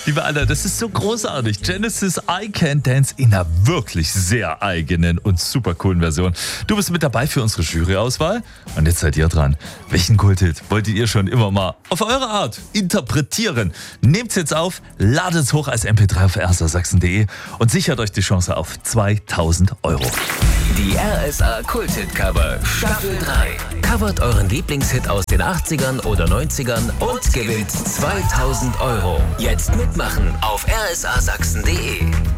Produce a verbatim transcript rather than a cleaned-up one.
Liebe Anna, das ist so großartig. Genesis I Can Dance in einer wirklich sehr eigenen und super coolen Version. Du bist mit dabei für unsere Juryauswahl und jetzt seid ihr dran. Welchen Kulthit wolltet ihr schon immer mal auf eure Art interpretieren? Nehmt's jetzt auf, ladet es hoch als M P drei auf r s a sachsen punkt d e und sichert euch die Chance auf zweitausend Euro. Die R S A Kulthit Cover Staffel drei. Covert euren Lieblingshit aus den achtzigern oder neunzigern und gewinnt zweitausend Euro. Jetzt mitmachen auf r s a sachsen punkt d e.